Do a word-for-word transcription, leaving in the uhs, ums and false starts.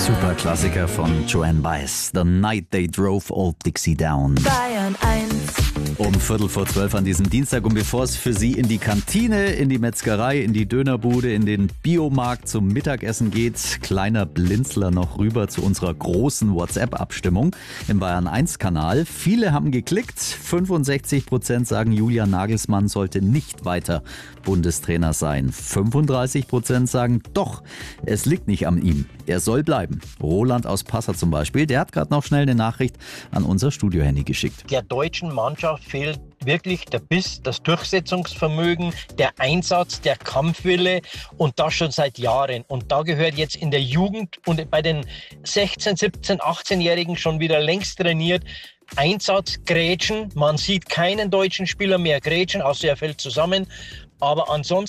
Super Klassiker von Joanne Baez. The Night They Drove Old Dixie Down. Bayern eins. Um Viertel vor zwölf an diesem Dienstag. Und bevor es für Sie in die Kantine, in die Metzgerei, in die Dönerbude, in den Biomarkt zum Mittagessen geht, kleiner Blinzler noch rüber zu unserer großen WhatsApp-Abstimmung im Bayern eins Kanal. Viele haben geklickt. fünfundsechzig Prozent sagen, Julian Nagelsmann sollte nicht weiter Bundestrainer sein. fünfunddreißig Prozent sagen, doch, es liegt nicht an ihm. Er soll bleiben. Roland aus Passau zum Beispiel, der hat gerade noch schnell eine Nachricht an unser Studiohandy geschickt. Der deutschen Mannschaft fehlt wirklich der Biss, das Durchsetzungsvermögen, der Einsatz, der Kampfwille und das schon seit Jahren. Und da gehört jetzt in der Jugend und bei den sechzehn-, siebzehn-, achtzehnjährigen schon wieder längst trainiert. Einsatz, Grätschen. Man sieht keinen deutschen Spieler mehr grätschen, außer er fällt zusammen. Aber ansonsten